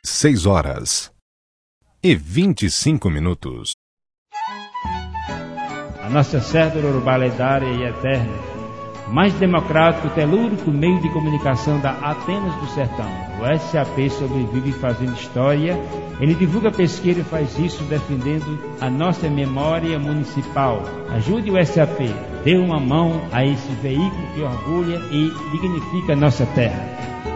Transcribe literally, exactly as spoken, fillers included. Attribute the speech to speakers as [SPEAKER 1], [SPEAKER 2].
[SPEAKER 1] seis horas e vinte e cinco minutos.
[SPEAKER 2] A nossa cédula urbalidade e eterna, mais democrático, telúrico meio de comunicação da Atenas do Sertão. O S A P sobrevive fazendo história. Ele divulga pesquisa e faz isso defendendo a nossa memória municipal. Ajude o S A P, dê uma mão a esse veículo que orgulha e dignifica a nossa terra.